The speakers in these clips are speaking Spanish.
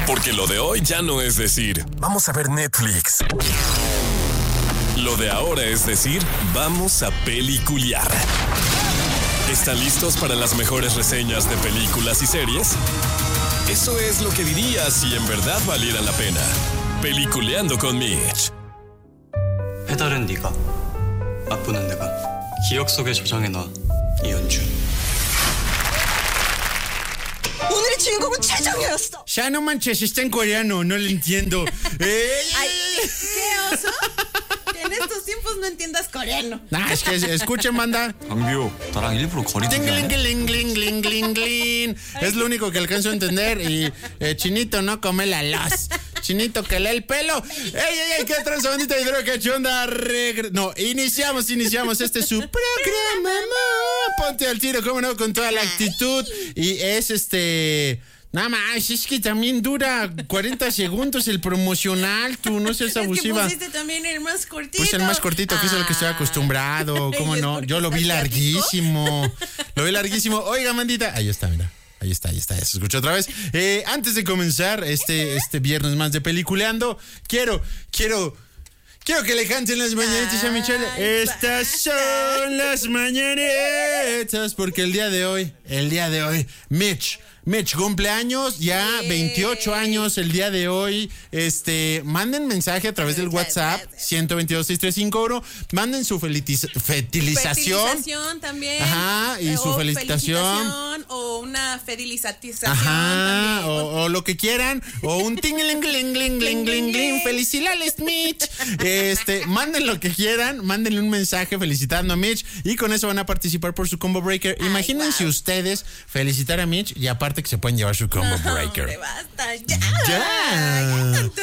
Porque lo de hoy ya no es decir, vamos a ver Netflix. Lo de ahora es decir, vamos a peliculear. ¿Están listos para las mejores reseñas de películas y series? Eso es lo que diría si en verdad valiera la pena. Peliculeando con Mitch. 해달은 네가, 맛보는 내가 기억 속에 저장해놔. 이현준. 오늘의 주인공은 최정이었어. Ya no manches, está en coreano, no lo entiendo. Ay, ¿qué oso? Que en estos tiempos no entiendas coreano. Es que escuchen, banda. 강비호, 나랑 일부러 거리 두기 안 해? Tingling. Es lo único que alcanzo a entender. Y Chinito no come la los. Chinito que lee el pelo. ¡Ey! ¿Qué tranza, bandita de droga? ¿Qué onda? No, iniciamos. Este es su programa. Ponte al tiro, cómo no, con toda la actitud. Y es nada más, es que también dura 40 segundos el promocional, tú no seas abusiva. Es que pusiste también el más cortito. Pues el más cortito, que es el que estoy acostumbrado, ¿cómo no? Yo lo vi larguísimo. Oiga, mandita, ahí está, mira. Ahí está, ya se escuchó otra vez. Antes de comenzar este viernes más de Peliculeando, quiero que le canten las mañanitas a Michelle. Estas son las mañanetas, porque el día de hoy, Mitch cumpleaños, ya 28 años el día de hoy. Manden mensaje a través del WhatsApp 122-6351. Manden su fetilización también. Ajá, y su felicitación. O una fetilización. Ajá, o lo que quieran. O un tingling. Felicidades, Mitch. Manden lo que quieran. Mándenle un mensaje felicitando a Mitch. Y con eso van a participar por su combo breaker. Imagínense ustedes felicitar a Mitch y aparte que se pueden llevar su combo breaker. Hombre, basta, ya tanto.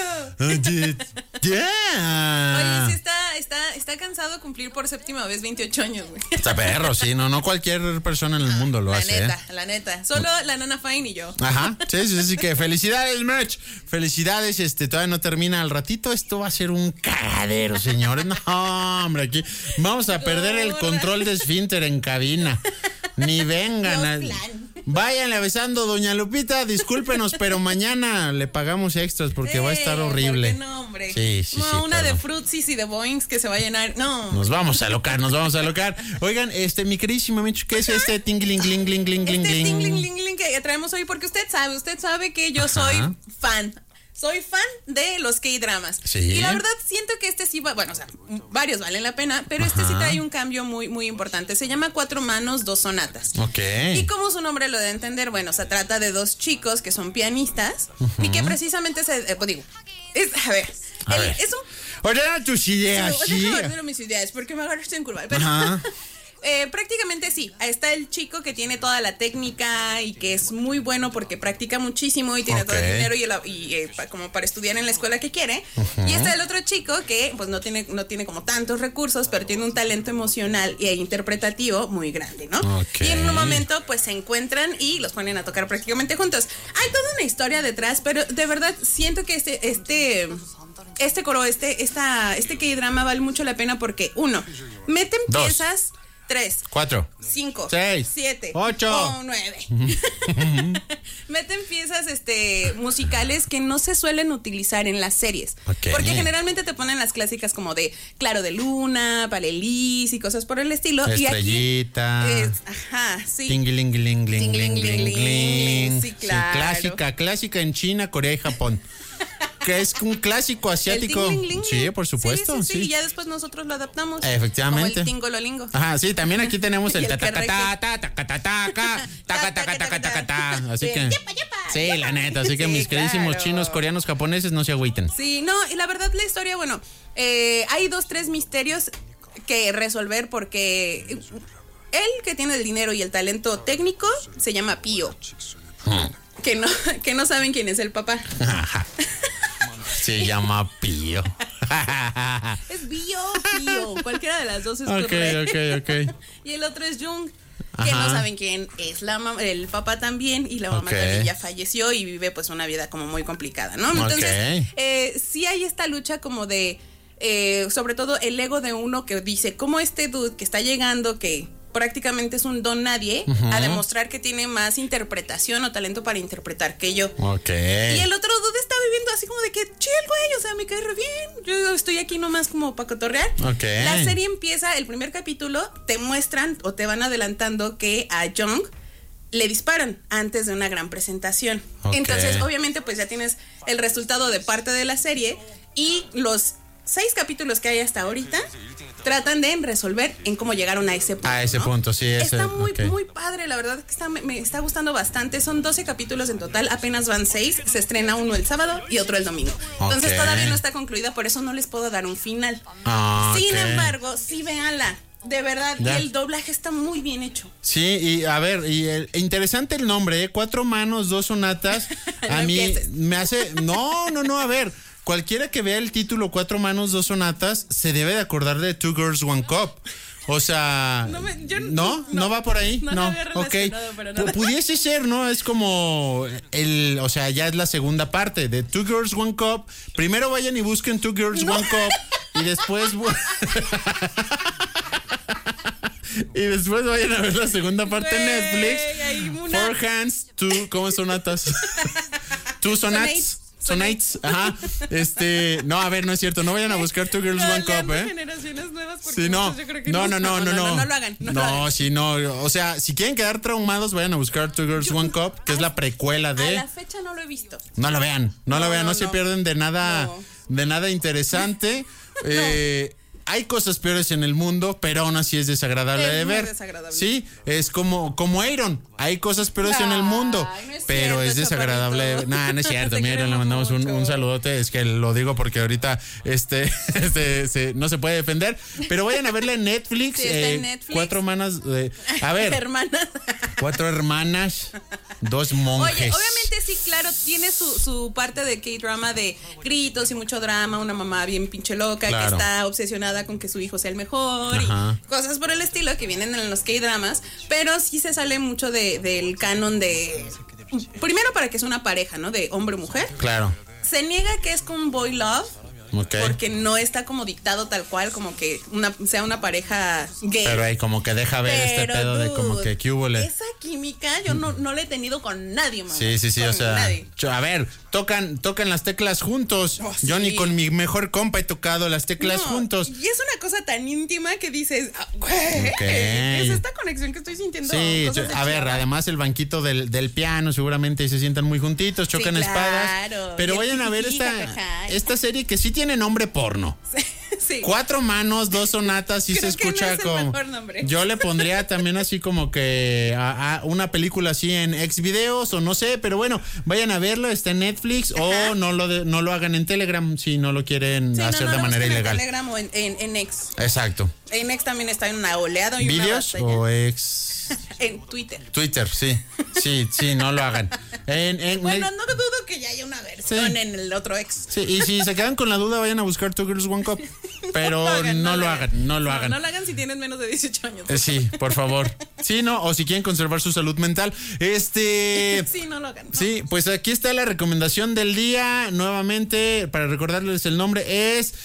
Ya. Oye, sí está cansado de cumplir por séptima vez 28 años, güey. Está perro, sí, no cualquier persona en el mundo lo hace. La neta. Solo la Nana Fine y yo. Ajá, sí, que felicidades, Mitch. Felicidades, todavía no termina al ratito. Esto va a ser un cagadero, señores. No, hombre, aquí vamos a perder el control de esfínter en cabina. Ni vengan. Váyanle avisando, doña Lupita, discúlpenos, pero mañana le pagamos extras porque va a estar horrible. No, hombre. Sí. Una de Fruitsis y de Boings que se va a llenar. No. Nos vamos a alocar. Oigan, mi queridísima Mitch, ¿qué es este tingling? Tingling que traemos hoy, porque usted sabe que yo soy fan. Soy fan de los K-dramas. Sí. Y la verdad siento que sí va, bueno, o sea, varios valen la pena, pero sí trae un cambio muy, muy importante. Se llama 4 manos, 2 sonatas. Ok. Y como su nombre lo debe entender, bueno, se trata de 2 chicos que son pianistas y que precisamente es un... Ordena tus ideas, sí. Ordeno mis ideas, porque me agarraste en curva. Pero prácticamente sí. Está el chico que tiene toda la técnica y que es muy bueno porque practica muchísimo y tiene todo el dinero y como para estudiar en la escuela que quiere. Y está el otro chico que pues no tiene como tantos recursos, pero tiene un talento emocional e interpretativo muy grande, ¿no? Y en un momento pues se encuentran y los ponen a tocar prácticamente juntos. Hay toda una historia detrás, pero de verdad siento que este coro, este K-drama vale mucho la pena porque 1, meten piezas 3, 4, 5, 6, 7, 8, 9. Meten piezas musicales que no se suelen utilizar en las series. Porque generalmente te ponen las clásicas como de Claro de Luna, Palelis y cosas por el estilo. Estrellita. Y aquí sí. Tingling. Sí, claro. Clásica en China, Corea y Japón. Que es un clásico asiático. Sí, por supuesto. Sí. Y ya después nosotros lo adaptamos. Efectivamente. Como el tingololingo. Ajá, sí, también aquí tenemos el ta. Así que sí, la neta, así que mis queridísimos chinos, coreanos, japoneses no se agüiten. Sí, no, y la verdad la historia, bueno, hay 2-3 misterios que resolver porque él que tiene el dinero y el talento técnico se llama Pío. Que no saben quién es el papá. Se llama Pío. Es Pío. Cualquiera de las dos es correcto. Ok. Y el otro es Jung, que no saben quién es el papá también. Y la mamá también ya falleció y vive pues una vida como muy complicada, ¿no? Entonces, sí hay esta lucha como de, sobre todo el ego de uno que dice, ¿cómo este dude que está llegando, que prácticamente es un don nadie, a demostrar que tiene más interpretación o talento para interpretar que yo? Y el otro dude así como de que chill, güey, o sea, me cae re bien. Yo estoy aquí nomás como para cotorrear. Okay. La serie empieza, el primer capítulo, te muestran o te van adelantando que a Jung le disparan antes de una gran presentación. Okay. Entonces, obviamente, pues ya tienes el resultado de parte de la serie y los 6 capítulos que hay hasta ahorita tratan de resolver en cómo llegaron a ese punto. A ese punto, sí. Está muy padre, la verdad que me está gustando bastante. Son 12 capítulos en total, apenas van 6. Se estrena uno el sábado y otro el domingo. Entonces todavía no está concluida, por eso no les puedo dar un final. Sin embargo, sí, véanla. De verdad, y el doblaje está muy bien hecho. Sí, y a ver, interesante el nombre, 4 manos, 2 sonatas. A mí empieces. me hace... No, a ver... Cualquiera que vea el título 4 manos, 2 sonatas, se debe de acordar de Two Girls, One Cup. O sea, ¿no va por ahí? No había relacionado para nada. Pudiese ser, ¿no? Es como o sea, ya es la segunda parte de Two Girls, One Cup. Primero vayan y busquen Two Girls, One Cup y después y después vayan a ver la segunda parte en Netflix. Four Hands, ¿cómo sonatas? Two Sonates. Sonates, ajá. No, a ver, no es cierto. No vayan a buscar Two Girls, One Cup, generaciones nuevas porque sí, no. yo creo que No lo hagan. No, sí, no. O sea, si quieren quedar traumados, vayan a buscar Two Girls, One Cup, que es la precuela de. A la fecha no lo he visto. No lo vean, no se pierden de nada, de nada interesante. Hay cosas peores en el mundo, pero aún así es desagradable de ver. Sí, es como Aaron. Hay cosas peores en el mundo, pero es desagradable de ver. No es cierto. Mira, le mandamos un saludote. Es que lo digo porque ahorita no se puede defender. Pero vayan a verla en Netflix. Sí, está en Netflix. 4 hermanas. A ver. Hermanas. 4 hermanas, 2 monjes. Oye, obviamente sí, claro, tiene su parte de K-drama de gritos y mucho drama, una mamá bien pinche loca que está obsesionada con que su hijo sea el mejor y cosas por el estilo que vienen en los K-dramas, pero sí se sale mucho del canon de... Primero para que es una pareja, ¿no? De hombre-mujer. Claro. Se niega que es con boy love. Okay. Porque no está como dictado tal cual, como que sea una pareja gay. Pero ahí como que deja ver este pedo de como que ¿qué hubo? Esa química yo no la he tenido con nadie, mamá. Sí, o sea, nadie. A ver, tocan las teclas juntos. Yo ni con mi mejor compa he tocado las teclas juntos. Y es una cosa tan íntima que dices, güey, es esta conexión que estoy sintiendo. Sí, a ver, además el banquito del piano, seguramente se sientan muy juntitos, chocan espadas. Pero vayan a ver esta serie que sí tiene nombre porno. Sí. 4 manos, 2 sonatas, sí se escucha como. Yo le pondría también así como que a una película así en Xvideos o no sé, pero bueno, vayan a verlo, está en Netflix. O no lo hagan en Telegram si no lo quieren hacer de manera ilegal. En Telegram o en X. Exacto. En X también está en una oleada y ¿Videos una o X? En Twitter. Twitter, sí, no lo hagan. Bueno, no dudo que ya haya una versión en el otro X. Sí, y si se quedan con la duda, vayan a buscar Two Girls, One Cup. Pero no lo hagan. No lo hagan si tienen menos de 18 años. Sí, por favor. Sí, no, o si quieren conservar su salud mental. Sí, no lo hagan. No. Sí, pues aquí está la recomendación del día. Nuevamente, para recordarles el nombre, es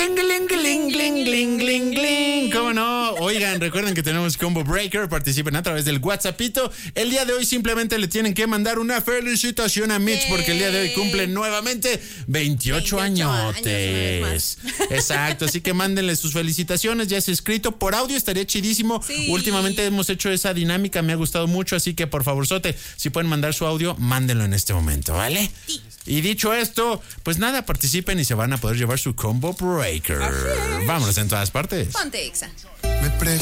Ting-a-ling-a-ling-ling-ling-ling-ling. ¿Cómo no? Oigan, recuerden que tenemos Combo Breaker. Participen a través del WhatsAppito. El día de hoy simplemente le tienen que mandar una felicitación a Mitch porque el día de hoy cumple nuevamente 28 añotes. Exacto, así que mándenle sus felicitaciones. Ya es escrito por audio, estaría chidísimo. Sí. Últimamente hemos hecho esa dinámica, me ha gustado mucho, así que por favorzote, si pueden mandar su audio, mándenlo en este momento, ¿vale? Sí. Y dicho esto, pues nada, participen y se van a poder llevar su Combo Breaker. Vámonos en todas partes. Ponte Exa.